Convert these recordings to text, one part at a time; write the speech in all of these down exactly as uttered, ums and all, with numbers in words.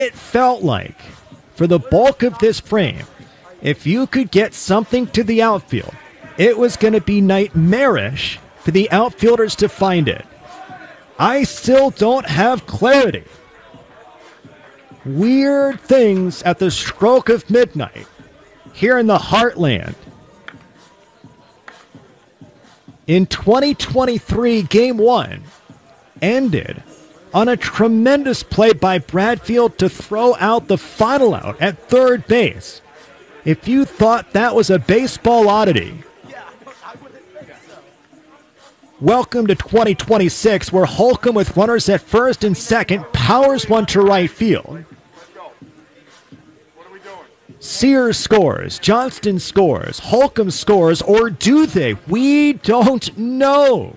It felt like, for the bulk of this frame, if you could get something to the outfield, it was going to be nightmarish for the outfielders to find it. I still don't have clarity. Weird things at the stroke of midnight here in the heartland. In twenty twenty-three, Game one ended on a tremendous play by Bradfield to throw out the final out at third base. If you thought that was a baseball oddity, welcome to twenty twenty-six, where Holcomb, with runners at first and second, powers one to right field. Sears scores, Johnston scores, Holcomb scores, or do they? We don't know.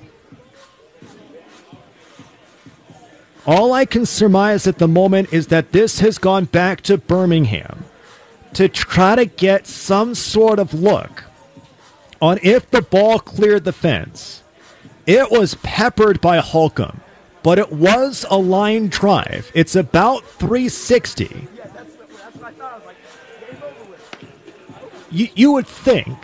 All I can surmise at the moment is that this has gone back to Birmingham to try to get some sort of look on if the ball cleared the fence. It was peppered by Holcomb, but it was a line drive. It's about three sixty. You, you would think,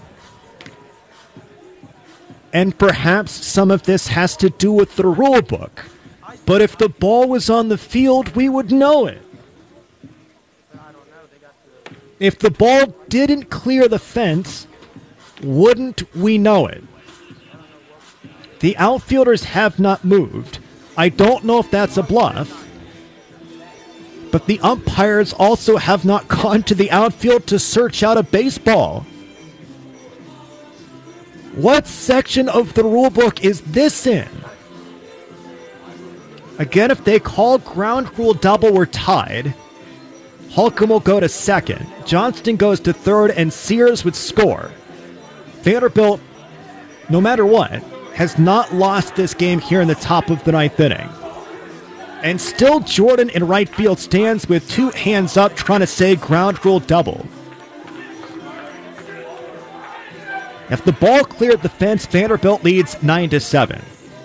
and perhaps some of this has to do with the rule book, but if the ball was on the field, we would know it. If the ball didn't clear the fence, wouldn't we know it? The outfielders have not moved. I don't know if that's a bluff, but the umpires also have not gone to the outfield to search out a baseball. What section of the rulebook is this in? Again, if they call ground rule double, we're tied. Holcomb will go to second. Johnston goes to third, and Sears would score. Vanderbilt, no matter what, has not lost this game here in the top of the ninth inning. And still Jordan in right field stands with two hands up trying to say ground rule double. If the ball cleared the fence, Vanderbilt leads nine to seven.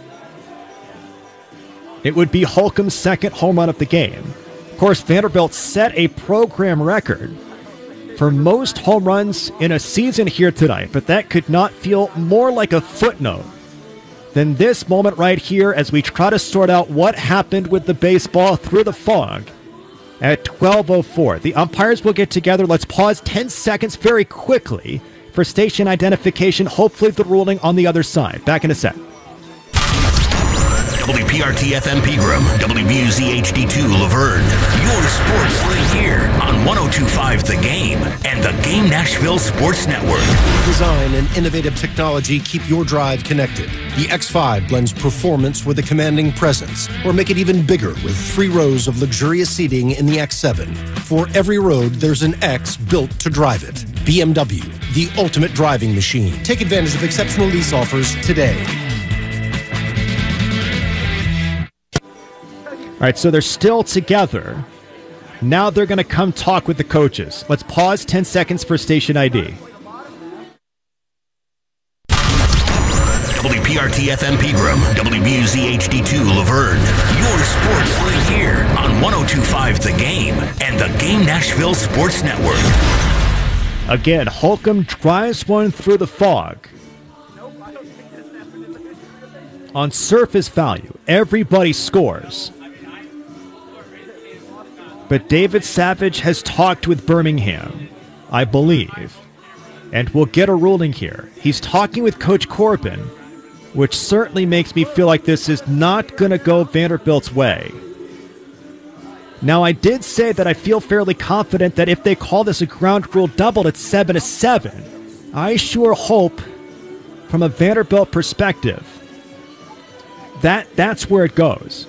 It would be Holcomb's second home run of the game. Of course, Vanderbilt set a program record for most home runs in a season here tonight, but that could not feel more like a footnote than this moment right here as we try to sort out what happened with the baseball through the fog at twelve oh four. The umpires will get together. Let's pause ten seconds very quickly for station identification. Hopefully the ruling on the other side. Back in a sec. W P R T F M Pegram, W B U Z H D two Laverne. Your sports right here on one oh two point five The Game and the Game Nashville Sports Network. Design and innovative technology keep your drive connected. The X five blends performance with a commanding presence, or make it even bigger with three rows of luxurious seating in the X seven. For every road, there's an X built to drive it. B M W, the ultimate driving machine. Take advantage of exceptional lease offers today. All right, so they're still together. Now they're going to come talk with the coaches. Let's pause ten seconds for station I D. W P R T F M Pegram, W B U Z H D two Laverne. Your sports right here on one oh two point five The Game and the Game Nashville Sports Network. Again, Holcomb drives one through the fog. On surface value, everybody scores. But David Savage has talked with Birmingham, I believe, and we'll get a ruling here. He's talking with Coach Corbin, which certainly makes me feel like this is not going to go Vanderbilt's way. Now, I did say that I feel fairly confident that if they call this a ground rule double, it's seven to seven. I sure hope, from a Vanderbilt perspective, that that's where it goes.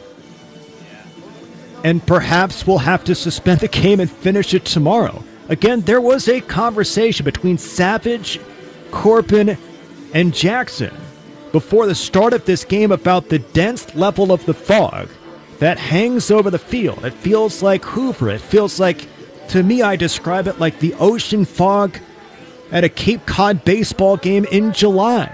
And perhaps we'll have to suspend the game and finish it tomorrow. Again, there was a conversation between Savage, Corbin, and Jackson before the start of this game about the dense level of the fog that hangs over the field. It feels like Hoover. It feels like, to me, I describe it like the ocean fog at a Cape Cod baseball game in July.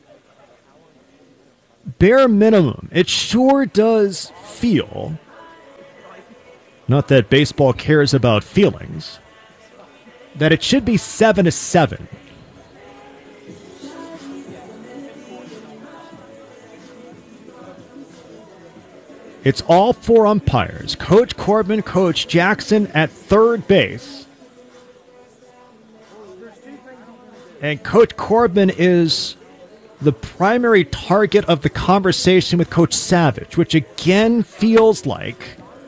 Bare minimum, it sure does feel not that baseball cares about feelings, that it should be seven to seven. It's all four umpires. Coach Corbin, Coach Jackson at third base. And Coach Corbin is the primary target of the conversation with Coach Savage, which again feels like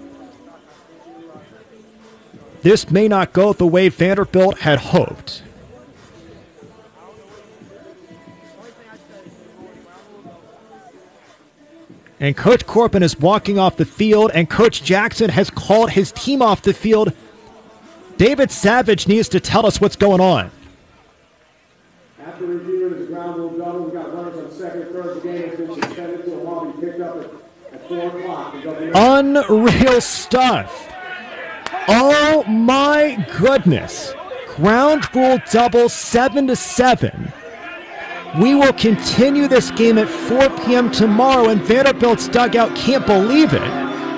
this may not go the way Vanderbilt had hoped. And Coach Corbin is walking off the field, and Coach Jackson has called his team off the field. David Savage needs to tell us what's going on. After reviewing the ground rule double, we got runners on second and third. The game has been suspended to a ball be picked up at, at four o'clock. Unreal stuff. Oh my goodness. Ground rule double, seven to seven. We will continue this game at four p.m. tomorrow, and Vanderbilt's dugout can't believe it.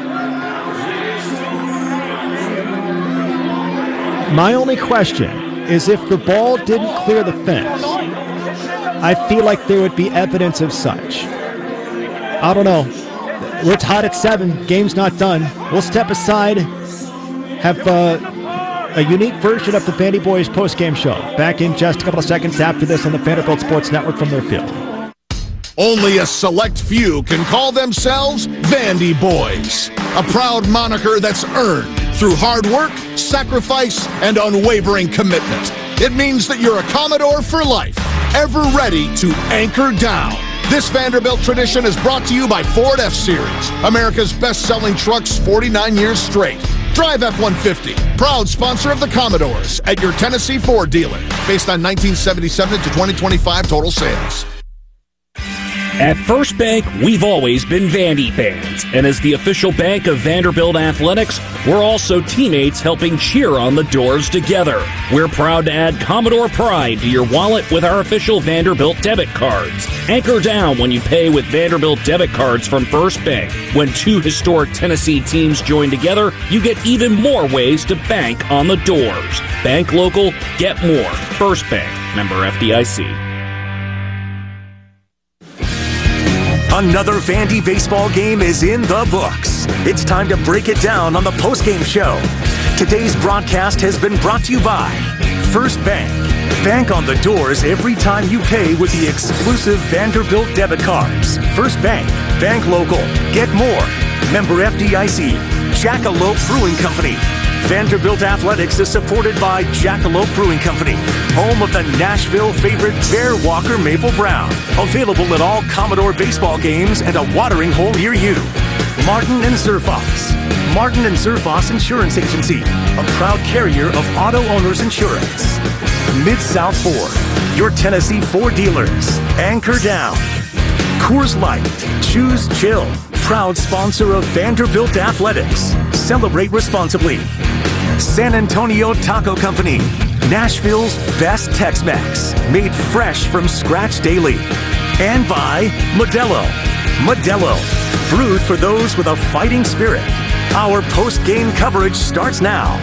My only question is if the ball didn't clear the fence, I feel like there would be evidence of such. I don't know. We're tied at seven. Game's not done. We'll step aside, have uh, a unique version of the Vandy Boys postgame show. Back in just a couple of seconds after this on the Vanderbilt Sports Network from their field. Only a select few can call themselves Vandy Boys, a proud moniker that's earned through hard work, sacrifice, and unwavering commitment. It means that you're a Commodore for life, ever ready to anchor down. This Vanderbilt tradition is brought to you by Ford F-Series, America's best-selling trucks forty-nine years straight. Drive F one fifty, proud sponsor of the Commodores at your Tennessee Ford dealer, based on nineteen seventy-seven to twenty twenty-five total sales. At First Bank, we've always been Vandy fans, and as the official bank of Vanderbilt Athletics, we're also teammates helping cheer on the Doors together. We're proud to add Commodore pride to your wallet with our official Vanderbilt debit cards. Anchor down when you pay with Vanderbilt debit cards from First Bank. When two historic Tennessee teams join together, you get even more ways to bank on the Doors. Bank local, get more. First Bank, member F D I C. Another Vandy baseball game is in the books. It's time to break it down on the postgame show. Today's broadcast has been brought to you by First Bank. Bank on the Doors every time you pay with the exclusive Vanderbilt debit cards. First Bank. Bank local. Get more. Member F D I C. Jackalope Brewing Company. Vanderbilt Athletics is supported by Jackalope Brewing Company, home of the Nashville favorite Bear Walker Maple Brown. Available at all Commodore baseball games and a watering hole near you. Martin and Zerfoss. Martin and Zerfoss Insurance Agency, a proud carrier of auto owners insurance. Mid-South Ford, your Tennessee Ford dealers. Anchor down. Coors Light, choose chill. Proud sponsor of Vanderbilt Athletics. Celebrate responsibly. San Antonio Taco Company, Nashville's best Tex-Mex, made fresh from scratch daily. And by Modelo. Modelo, brewed for those with a fighting spirit. Our post-game coverage starts now.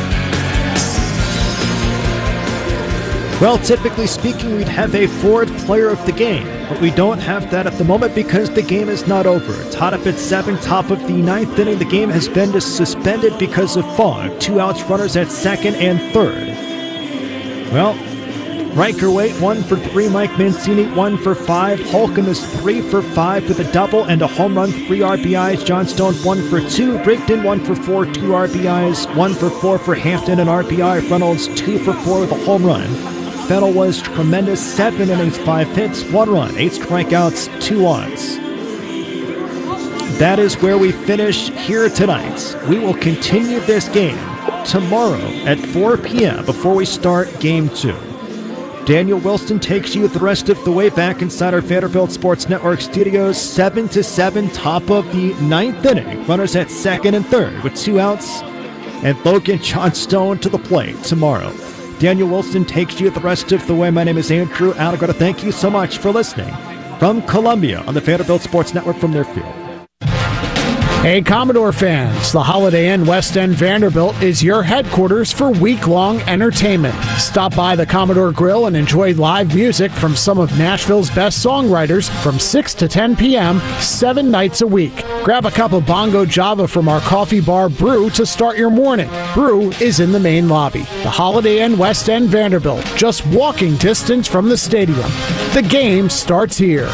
Well, typically speaking, we'd have a Ford player of the game, but we don't have that at the moment because the game is not over. Tied up at seven, top of the ninth inning. The game has been suspended because of fog. Two outs, runners at second and third. Well, Riker Waite, one for three. Mike Mancini, one for five. Holcomb is three for five with a double and a home run, three R B Is. John Stone, one for two. Brigden, one for four, two R B Is. One for four for Hampton, an R B I. Reynolds, two for four with a home run. Fennell was tremendous. Seven innings, five hits, one run, eight strikeouts, two outs. That is where we finish here tonight. We will continue this game tomorrow at four p.m. before we start game two. Daniel Wilson takes you the rest of the way back inside our Vanderbilt Sports Network studios. seven to seven, top of the ninth inning. Runners at second and third with two outs. And Logan John Stone to the plate tomorrow. Daniel Wilson takes you the rest of the way. My name is Andrew Allegretti. Thank you so much for listening from Columbia on the Vanderbilt Sports Network from their field. Hey, Commodore fans, the Holiday Inn West End Vanderbilt is your headquarters for week-long entertainment. Stop by the Commodore Grill and enjoy live music from some of Nashville's best songwriters from six to ten p.m., seven nights a week. Grab a cup of Bongo Java from our coffee bar Brew to start your morning. Brew is in the main lobby. The Holiday Inn West End Vanderbilt, just walking distance from the stadium. The game starts here.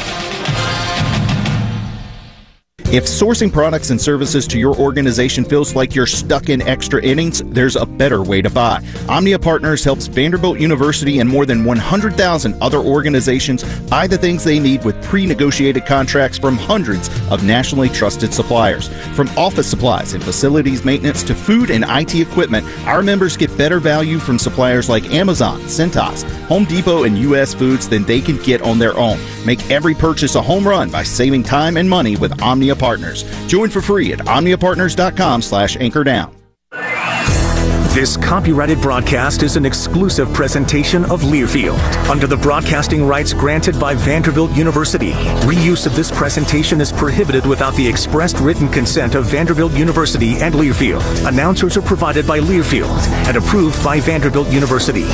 If sourcing products and services to your organization feels like you're stuck in extra innings, there's a better way to buy. Omnia Partners helps Vanderbilt University and more than one hundred thousand other organizations buy the things they need with pre-negotiated contracts from hundreds of nationally trusted suppliers. From office supplies and facilities maintenance to food and I T equipment, our members get better value from suppliers like Amazon, Cintas, Home Depot, and U S Foods than they can get on their own. Make every purchase a home run by saving time and money with Omnia Partners. Join for free at omniapartners.com slash anchor down. This copyrighted broadcast is an exclusive presentation of Learfield under the broadcasting rights granted by Vanderbilt University. Reuse of this presentation is prohibited without the expressed written consent of Vanderbilt University and Learfield. Announcers are provided by Learfield and approved by Vanderbilt University.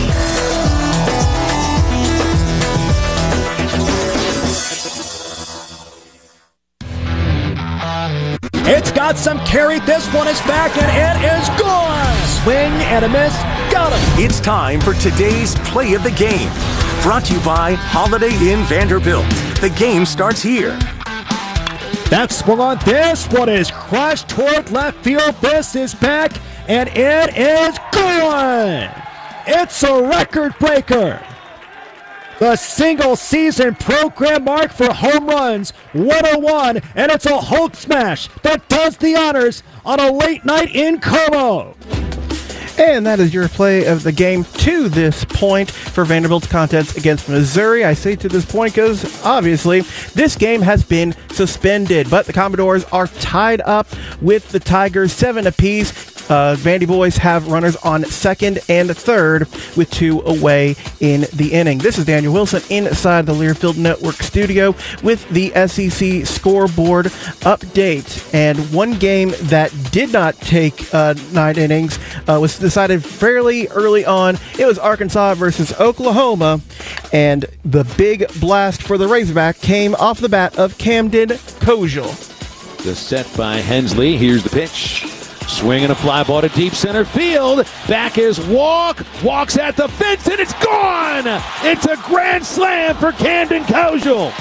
It's got some carry. This one is back, and it is gone. Swing and a miss. Got him. It's time for today's Play of the Game. Brought to you by Holiday Inn Vanderbilt. The game starts here. That swung on. This one is crushed toward left field. This is back, and it is gone. It's a record breaker. The single-season program mark for home runs, one oh one, and it's a Hulk smash that does the honors on a late night in Como. And that is your play of the game to this point for Vanderbilt's contest against Missouri. I say to this point because, obviously, this game has been suspended. But the Commodores are tied up with the Tigers, seven apiece. Uh, Vandy boys have runners on second and third with two away in the inning. This is Daniel Wilson inside the Learfield Network studio with the S E C scoreboard update. And one game that did not take uh, nine innings uh, was decided fairly early on. It was Arkansas versus Oklahoma, and the big blast for the Razorback came off the bat of Camden Koziel. The set by Hensley. Here's the pitch. Swing and a fly ball to deep center field. Back is Walk. Walks at the fence, and it's gone! It's a grand slam for Camden Koziel.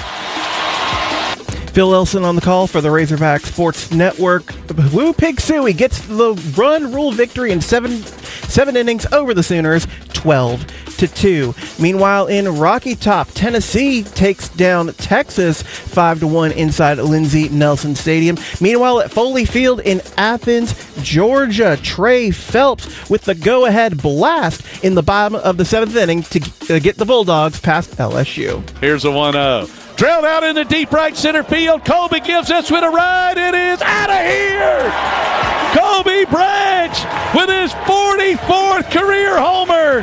Phil Elson on the call for the Razorback Sports Network. Woo Pig Suey gets the run rule victory in seven seven innings over the Sooners, twelve to two. Meanwhile, in Rocky Top, Tennessee takes down Texas five to one inside Lindsey Nelson Stadium. Meanwhile, at Foley Field in Athens, Georgia, Trey Phelps with the go-ahead blast in the bottom of the seventh inning to get the Bulldogs past L S U. Here's a one oh. Drilled out in the deep right center field. Colby gives us with a ride. It is out of here. Colby Branch with his forty-fourth career homer.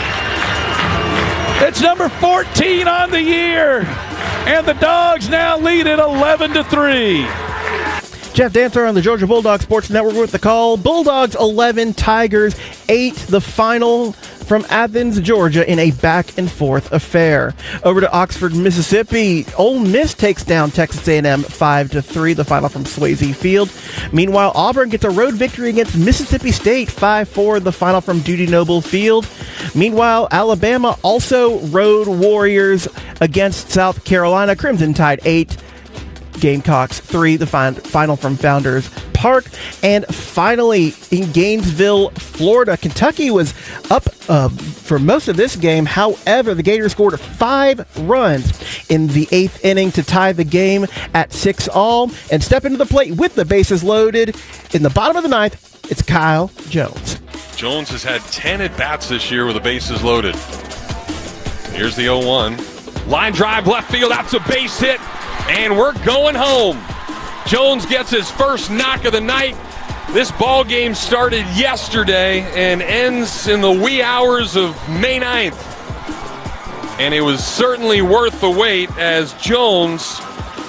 It's number fourteen on the year. And the Dogs now lead it eleven to three. Jeff Dancer on the Georgia Bulldog Sports Network with the call. Bulldogs eleven, Tigers eight, the final from Athens, Georgia, in a back-and-forth affair. Over to Oxford, Mississippi. Ole Miss takes down Texas A and M five to three, the final from Swayze Field. Meanwhile, Auburn gets a road victory against Mississippi State, five four, the final from Dudy Noble Field. Meanwhile, Alabama also rode Warriors against South Carolina. Crimson Tide eight, Gamecocks three, the fin- final from Founders Park. And finally, in Gainesville, Florida, Kentucky was up uh, for most of this game. However, the Gators scored five runs in the eighth inning to tie the game at six all and step into the plate with the bases loaded. In the bottom of the ninth, it's Kyle Jones. Jones has had ten at-bats this year with the bases loaded. Here's the oh one. Line drive, left field, that's a base hit. And we're going home. Jones gets his first knock of the night. This ball game started yesterday and ends in the wee hours of May ninth. And it was certainly worth the wait as Jones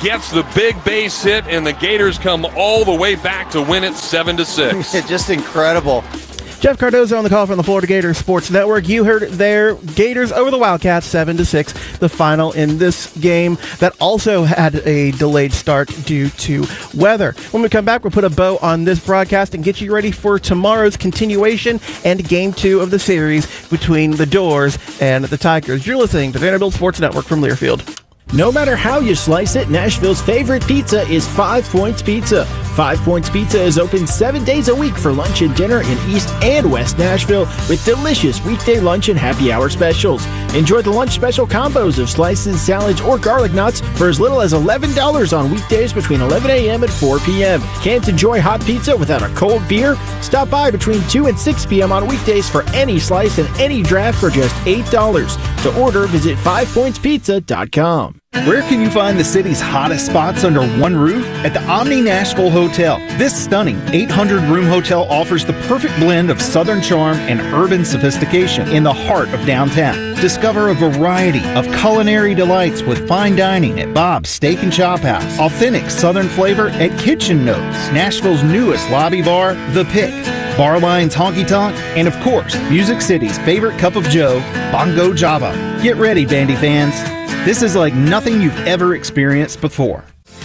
gets the big base hit, and the Gators come all the way back to win it seven to six. Just incredible. Jeff Cardozo on the call from the Florida Gators Sports Network. You heard it there. Gators over the Wildcats, seven to six, the final in this game that also had a delayed start due to weather. When we come back, we'll put a bow on this broadcast and get you ready for tomorrow's continuation and game two of the series between the Doors and the Tigers. You're listening to Vanderbilt Sports Network from Learfield. No matter how you slice it, Nashville's favorite pizza is Five Points Pizza. Five Points Pizza is open seven days a week for lunch and dinner in East and West Nashville with delicious weekday lunch and happy hour specials. Enjoy the lunch special combos of slices, salads, or garlic knots for as little as eleven dollars on weekdays between eleven a.m. and four p.m. Can't enjoy hot pizza without a cold beer? Stop by between two and six p.m. on weekdays for any slice and any draft for just eight dollars. To order, visit five points pizza dot com. Where can you find the city's hottest spots under one roof? At the Omni Nashville Hotel. This stunning eight hundred room hotel offers the perfect blend of southern charm and urban sophistication in the heart of downtown. Discover a variety of culinary delights with fine dining at Bob's Steak and Chop House, authentic southern flavor at Kitchen Notes, Nashville's newest lobby bar, The Pick, Barline's Honky Tonk, and of course, Music City's favorite cup of joe, Bongo Java. Get ready, Vandy fans. This is like nothing you've ever experienced before.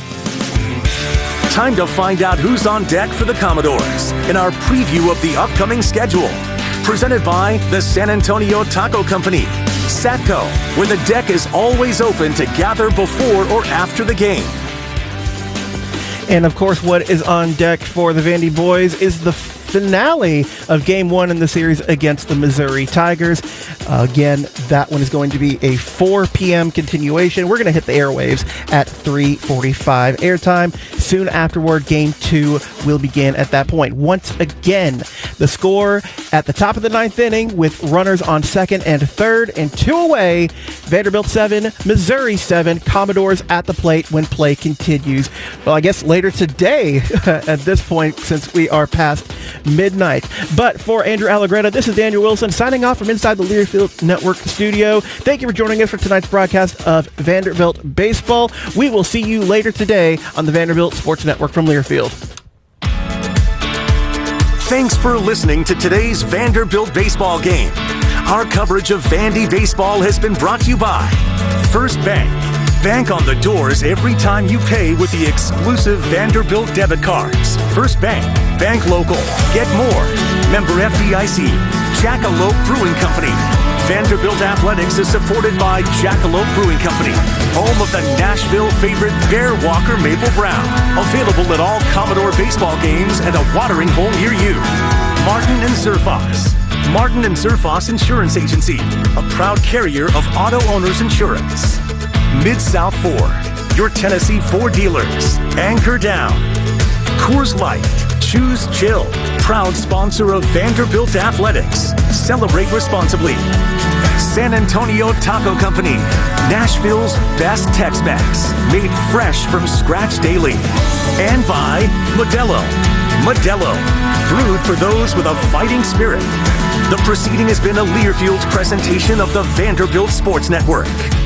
Time to find out who's on deck for the Commodores in our preview of the upcoming schedule. Presented by the San Antonio Taco Company, Satco, where the deck is always open to gather before or after the game. And of course, what is on deck for the Vandy boys is the finale of game one in the series against the Missouri Tigers. Uh, again, that one is going to be a four p.m. continuation. We're going to hit the airwaves at three forty-five airtime. Soon afterward, game two will begin at that point. Once again, the score at the top of the ninth inning with runners on second and third and two away. Vanderbilt seven, Missouri seven, Commodores at the plate when play continues. Well, I guess later today at this point, since we are past midnight. But for Andrew Allegretta, this is Daniel Wilson signing off from inside the Learfield Network studio. Thank you for joining us for tonight's broadcast of Vanderbilt Baseball. We will see you later today on the Vanderbilt Sports Network from Learfield. Thanks for listening to today's Vanderbilt baseball game. Our coverage of Vandy baseball has been brought to you by First Bank. Bank on the doors every time you pay with the exclusive Vanderbilt debit cards. First Bank. Bank local. Get more. Member F D I C. Jackalope Brewing Company. Vanderbilt Athletics is supported by Jackalope Brewing Company, home of the Nashville favorite Bear Walker Maple Brown. Available at all Commodore baseball games and a watering hole near you. Martin and Surfoss. Martin and Surfoss Insurance Agency, a proud carrier of auto owners insurance. Mid-South Ford, your Tennessee Ford dealers. Anchor Down. Coors Light. Choose Chill. Proud sponsor of Vanderbilt Athletics. Celebrate responsibly. San Antonio Taco Company. Nashville's best Tex-Mex. Made fresh from scratch daily. And by Modelo. Modelo. Brewed for those with a fighting spirit. The proceeding has been a Learfield presentation of the Vanderbilt Sports Network.